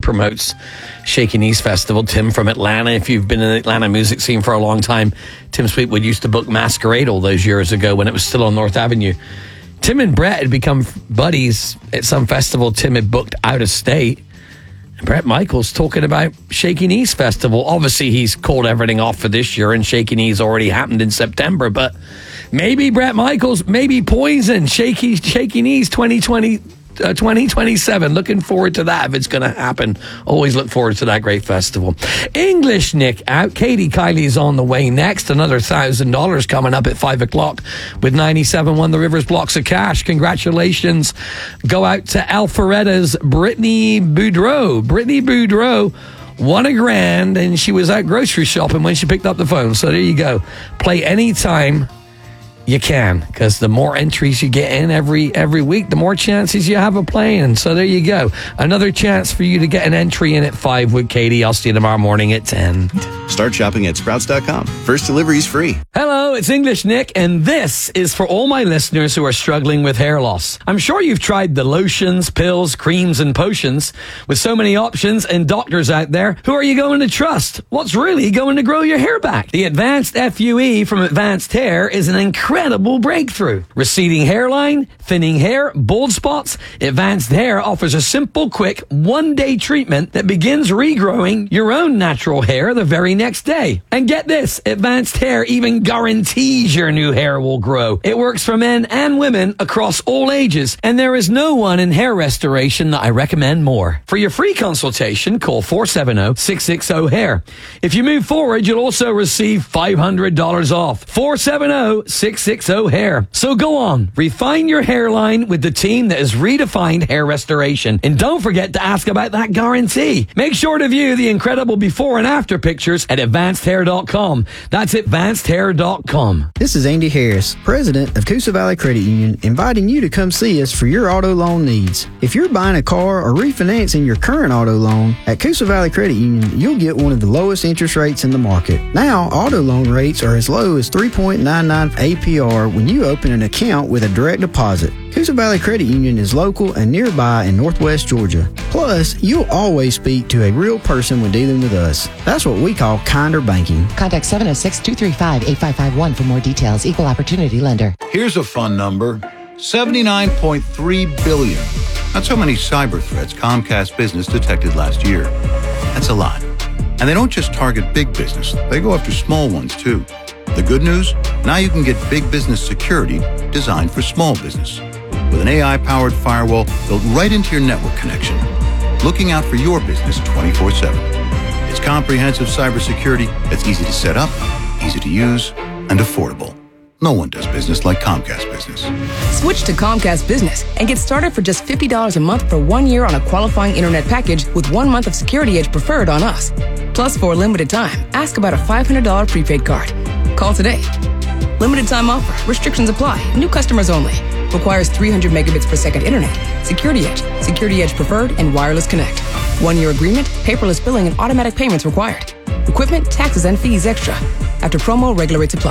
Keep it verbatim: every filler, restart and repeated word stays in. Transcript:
promotes Shaky Knees Festival. Tim from Atlanta. If you've been in the Atlanta music scene for a long time, Tim Sweetwood used to book Masquerade all those years ago when it was still on North Avenue. Tim and Brett had become buddies at some festival Tim had booked out of state. And Brett Michaels talking about Shaky Knees Festival. Obviously, he's called everything off for this year, and Shaky Knees already happened in September. But maybe Brett Michaels, maybe Poison, Shaky Shaky Knees twenty twenty, uh, twenty twenty-seven. Looking forward to that if it's going to happen. Always look forward to that great festival. English Nick out. Katie Kylie's on the way next. Another one thousand dollars coming up at five o'clock with ninety-seven One The Rivers blocks of cash. Congratulations go out to Alpharetta's Brittany Boudreau. Brittany Boudreau won a grand, and she was out grocery shopping when she picked up the phone. So there you go. Play anytime you can, because the more entries you get in every every week, the more chances you have of playing. So there you go. Another chance for you to get an entry in at five with Katie. I'll see you tomorrow morning at ten. Start shopping at sprouts dot com. First delivery is free. Hello, it's English Nick, and this is for all my listeners who are struggling with hair loss. I'm sure you've tried the lotions, pills, creams, and potions. With so many options and doctors out there, who are you going to trust? What's really going to grow your hair back? The Advanced F U E from Advanced Hair is an incredible Incredible breakthrough. Receding hairline, thinning hair, bald spots. Advanced Hair offers a simple, quick, one-day treatment that begins regrowing your own natural hair the very next day. And get this, Advanced Hair even guarantees your new hair will grow. It works for men and women across all ages, and there is no one in hair restoration that I recommend more. For your free consultation, call four seven zero, six six zero, hair. If you move forward, you'll also receive five hundred dollars off. four seven zero, six six zero, hair. So go on, refine your hairline with the team that has redefined hair restoration. And don't forget to ask about that guarantee. Make sure to view the incredible before and after pictures at advanced hair dot com. That's advanced hair dot com. This is Andy Harris, president of Coosa Valley Credit Union, inviting you to come see us for your auto loan needs. If you're buying a car or refinancing your current auto loan, at Coosa Valley Credit Union, you'll get one of the lowest interest rates in the market. Now, auto loan rates are as low as three point nine nine A P R when you open an account with a direct deposit. Coosa Valley Credit Union is local and nearby in Northwest Georgia. Plus, you'll always speak to a real person when dealing with us. That's what we call kinder banking. Contact seven oh six, two three five, eight five five one for more details. Equal opportunity lender. Here's a fun number. seventy-nine point three billion. That's how many cyber threats Comcast Business detected last year. That's a lot. And they don't just target big business. They go after small ones, too. The good news? Now you can get big business security designed for small business. With an A I-powered firewall built right into your network connection. Looking out for your business twenty-four seven. It's comprehensive cybersecurity that's easy to set up, easy to use, and affordable. No one does business like Comcast Business. Switch to Comcast Business and get started for just fifty dollars a month for one year on a qualifying internet package with one month of Security Edge Preferred on us. Plus, for a limited time, ask about a five hundred dollars prepaid card. Call today. Limited time offer. Restrictions apply. New customers only. Requires three hundred megabits per second internet. Security Edge, Security Edge Preferred, and Wireless Connect. One-year agreement, paperless billing, and automatic payments required. Equipment, taxes, and fees extra. After promo, regular rates apply.